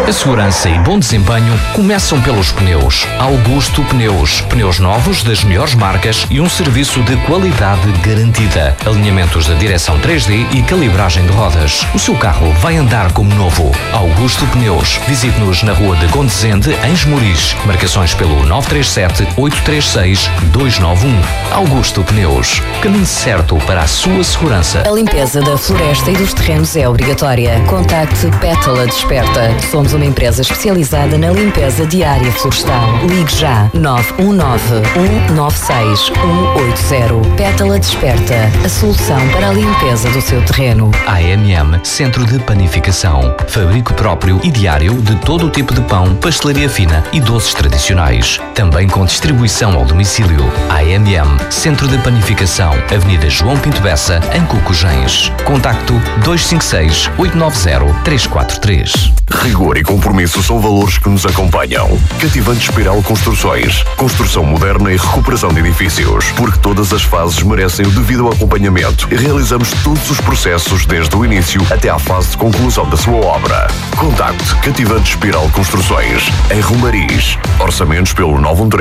A segurança e bom desempenho começam pelos pneus. Augusto Pneus. Pneus novos das melhores marcas e um serviço de qualidade garantida. Alinhamentos da direção 3D e calibragem de rodas. O seu carro vai andar como novo. Augusto Pneus. Visite-nos na rua de Gondesende, em Esmoriz. Marcações pelo 937-836-291. Augusto Pneus. Caminho certo para a sua segurança. A limpeza da floresta e dos terrenos é obrigatória. Contacte Pétala Desperta. Somos uma empresa especializada na limpeza de área florestal. Ligue já 919-196-180. Pétala Desperta, a solução para a limpeza do seu terreno. AMM, Centro de Panificação. Fabrico próprio e diário de todo o tipo de pão, pastelaria fina e doces tradicionais. Também com distribuição ao domicílio. AMM, Centro de Panificação, Avenida João Pinto Bessa, em Cocujens. Contacto 256-890-343. Rigor e compromisso são valores que nos acompanham. Cativante Espiral Construções. Construção moderna e recuperação de edifícios. Porque todas as fases merecem o devido acompanhamento e realizamos todos os processos desde o início até à fase de conclusão da sua obra. Contacte Cativante Espiral Construções. Em Romariz. Orçamentos pelo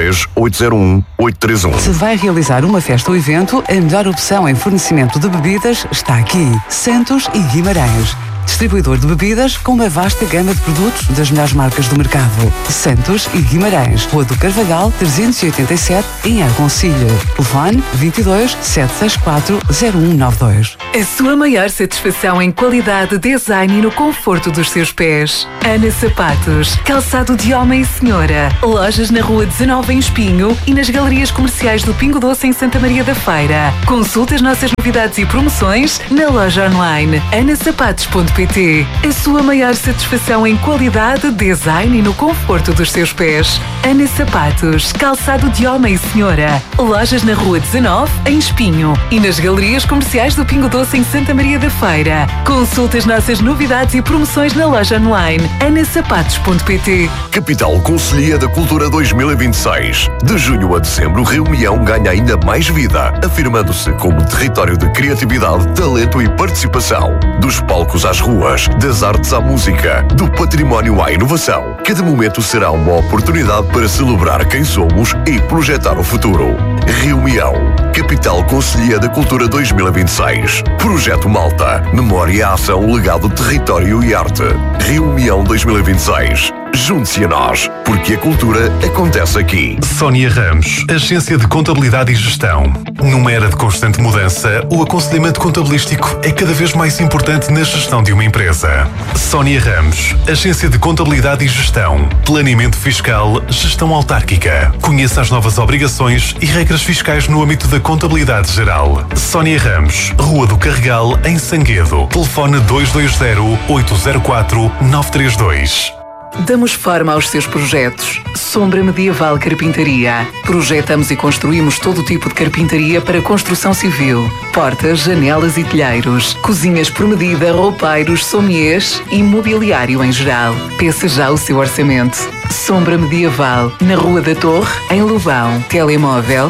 913-801-831. Se vai realizar uma festa ou evento, a melhor opção em fornecimento de bebidas está aqui. Santos e Guimarães. Distribuidor de bebidas com uma vasta gama de produtos das melhores marcas do mercado. Santos e Guimarães. Rua do Carvalhal, 387, em Argoncilho. Telefone 22 764 0192. A sua maior satisfação em qualidade, design e no conforto dos seus pés. Ana Sapatos. Calçado de homem e senhora. Lojas na Rua 19 em Espinho e nas galerias comerciais do Pingo Doce em Santa Maria da Feira. Consulte as nossas novidades e promoções na loja online anasapatos.pt. A sua maior satisfação em qualidade, design e no conforto dos seus pés. Ana Sapatos, calçado de homem e senhora. Lojas na Rua 19, em Espinho e nas galerias comerciais do Pingo Doce em Santa Maria da Feira. Consulte as nossas novidades e promoções na loja online anasapatos.pt. Capital Conselhia da Cultura 2026. De junho a dezembro, Rio Mião ganha ainda mais vida, afirmando-se como território de criatividade, talento e participação. Dos palcos às ruas, das artes à música, do património à inovação. Cada momento será uma oportunidade para celebrar quem somos e projetar o futuro. Rio Mião, Capital Conselhia da Cultura 2026. Projeto Malta, Memória, Ação, Legado, Território e Arte. Rio Mião 2026. Junte-se a nós, porque a cultura acontece aqui. Sónia Ramos, Agência de Contabilidade e Gestão. Numa era de constante mudança, o aconselhamento contabilístico é cada vez mais importante na gestão de uma empresa. Sónia Ramos, Agência de Contabilidade e Gestão. Planeamento fiscal, gestão autárquica. Conheça as novas obrigações e regras fiscais no âmbito da contabilidade geral. Sónia Ramos, Rua do Carregal, em Sanguedo. Telefone 220-804-932. Damos forma aos seus projetos. Sombra Medieval Carpintaria. Projetamos e construímos todo tipo de carpintaria para construção civil. Portas, janelas e telheiros. Cozinhas por medida, roupeiros, sommeliers e mobiliário em geral. Peça já o seu orçamento. Sombra Medieval, na Rua da Torre, em Lobão. Telemóvel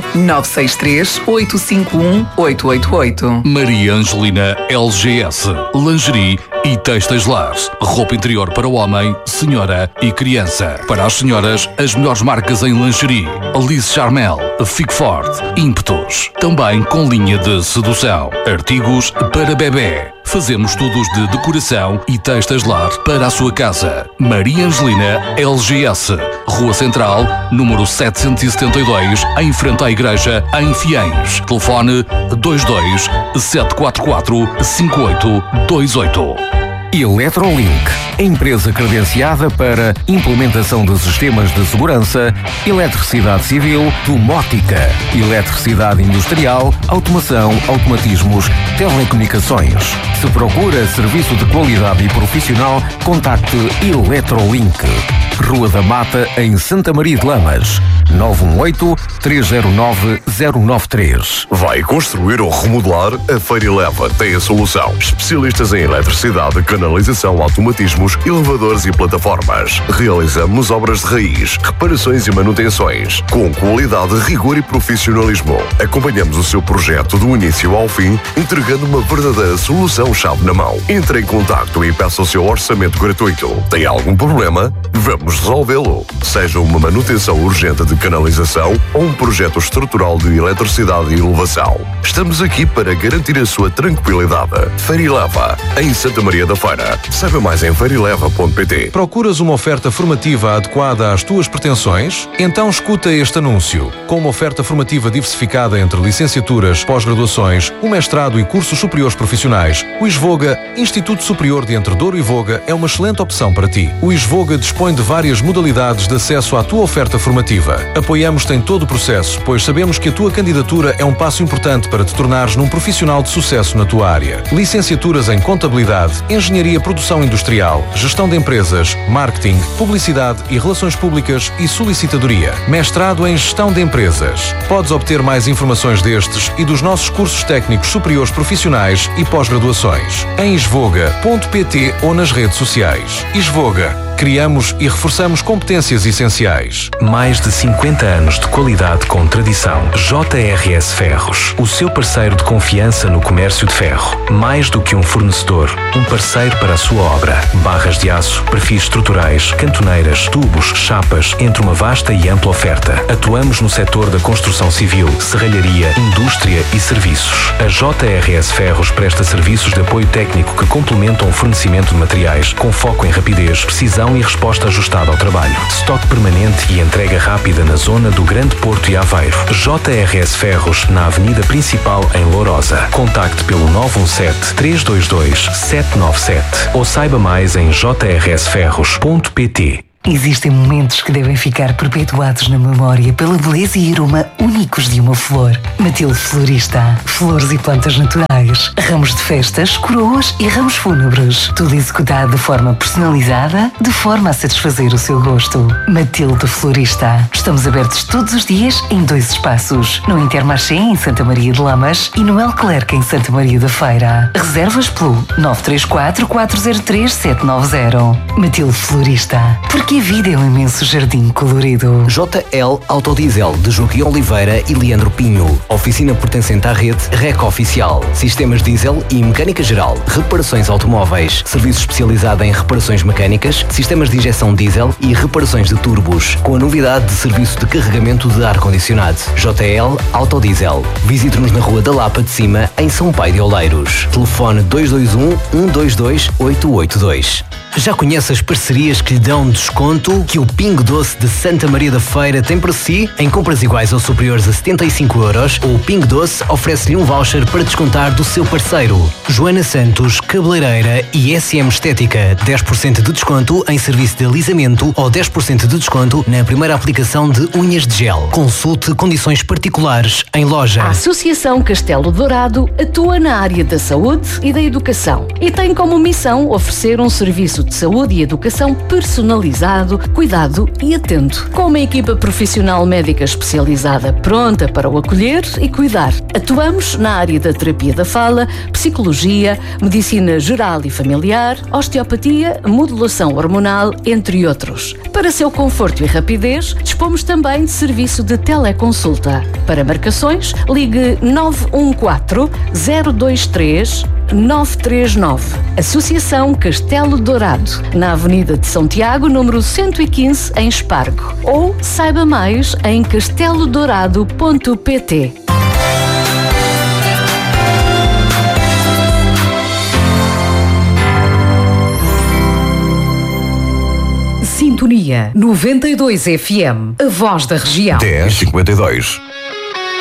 963-851-888. Maria Angelina LGS. Lingerie e textos lares. Roupa interior para o homem, senhora e criança. Para as senhoras, as melhores marcas em lingerie. Alice Charmel, Fique Forte, Ímpetos. Também com linha de sedução. Artigos para bebê. Fazemos estudos de decoração e textos lar para a sua casa. Maria Angelina LGS. Rua Central, número 772, em frente à igreja, em Fiães. Telefone 22 744 5828. Eletrolink, empresa credenciada para implementação de sistemas de segurança, eletricidade civil, domótica, eletricidade industrial, automação, automatismos, telecomunicações. Se procura serviço de qualidade e profissional, contacte Eletrolink. Rua da Mata, em Santa Maria de Lamas. 918-309-093. Vai construir ou remodelar? A Feira Eleva tem a solução. Especialistas em eletricidade, canalização, automatismos, elevadores e plataformas. Realizamos obras de raiz, reparações e manutenções, com qualidade, rigor e profissionalismo. Acompanhamos o seu projeto do início ao fim, entregando uma verdadeira solução-chave na mão. Entre em contacto e peça o seu orçamento gratuito. Tem algum problema? Vamos resolvê-lo. Seja uma manutenção urgente de canalização ou um projeto estrutural de eletricidade e elevação. Estamos aqui para garantir a sua tranquilidade. Feira Eleva, em Santa Maria da Feira. Saiba mais em feireleva.pt. Procuras uma oferta formativa adequada às tuas pretensões? Então escuta este anúncio. Com uma oferta formativa diversificada entre licenciaturas, pós-graduações, o mestrado e cursos superiores profissionais, o ISVOGA, Instituto Superior de Entre Douro e Voga, é uma excelente opção para ti. O ISVOGA dispõe de várias modalidades de acesso à tua oferta formativa. Apoiamos-te em todo o processo, pois sabemos que a tua candidatura é um passo importante para te tornares num profissional de sucesso na tua área. Licenciaturas em Contabilidade, Engenharia Produção Industrial, Gestão de Empresas, Marketing, Publicidade e Relações Públicas e Solicitadoria. Mestrado em Gestão de Empresas. Podes obter mais informações destes e dos nossos cursos técnicos superiores profissionais e pós-graduações em isvoga.pt ou nas redes sociais. ISVOGA. Criamos e reforçamos competências essenciais. Mais de 50 anos de qualidade com tradição. JRS Ferros, o seu parceiro de confiança no comércio de ferro. Mais do que um fornecedor, um parceiro para a sua obra. Barras de aço, perfis estruturais, cantoneiras, tubos, chapas, entre uma vasta e ampla oferta. Atuamos no setor da construção civil, serralharia, indústria e serviços. A JRS Ferros presta serviços de apoio técnico que complementam o fornecimento de materiais, com foco em rapidez, precisão e resposta ajustada ao trabalho. Estoque permanente e entrega rápida na zona do Grande Porto e Aveiro. JRS Ferros, na Avenida Principal, em Lourosa. Contacte pelo 917-322-797 ou saiba mais em jrsferros.pt. Existem momentos que devem ficar perpetuados na memória pela beleza e aroma únicos de uma flor. Matilde Florista. Flores e plantas naturais, ramos de festas, coroas e ramos fúnebres. Tudo executado de forma personalizada, de forma a satisfazer o seu gosto. Matilde Florista. Estamos abertos todos os dias em 2 espaços. No Intermarché, em Santa Maria de Lamas, e no El Clerc, em Santa Maria da Feira. Reservas pelo 934-403-790. Matilde Florista. Porque a vida é um imenso jardim colorido. JL Autodiesel, de Joaquim Oliveira e Leandro Pinho. Oficina pertencente à rede REC Oficial. Sistemas diesel e mecânica geral. Reparações automóveis. Serviço especializado em reparações mecânicas, sistemas de injeção diesel e reparações de turbos. Com a novidade de serviço de carregamento de ar-condicionado. JL Autodiesel. Visite-nos na Rua da Lapa de Cima, em São Pai de Oleiros. Telefone 221-122-882. Já conhece as parcerias que lhe dão desconto que o Pingo Doce de Santa Maria da Feira tem para si? Em compras iguais ou superiores a 75 euros, o Pingo Doce oferece-lhe um voucher para descontar do seu parceiro. Joana Santos, cabeleireira e SM Estética. 10% de desconto em serviço de alisamento ou 10% de desconto na primeira aplicação de unhas de gel. Consulte condições particulares em loja. A Associação Castelo Dourado atua na área da saúde e da educação e tem como missão oferecer um serviço de saúde e educação personalizado, cuidado e atento. Com uma equipa profissional médica especializada pronta para o acolher e cuidar. Atuamos na área da terapia da fala, psicologia, medicina geral e familiar, osteopatia, modulação hormonal, entre outros. Para seu conforto e rapidez, dispomos também de serviço de teleconsulta. Para marcações, ligue 914-023-939. Associação Castelo Dourado, na Avenida de São Tiago, número 115, em Espargo. Ou saiba mais em castelodourado.pt. Sintonia 92 FM, a voz da região. 10:52.